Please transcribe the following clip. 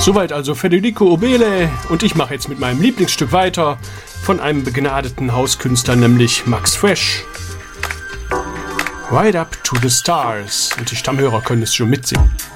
Soweit also Federico Obele und ich mache jetzt mit meinem Lieblingsstück weiter von einem begnadeten Hauskünstler, nämlich Max Fresh. Right Up to the Stars. Und die Stammhörer können es schon mitsingen.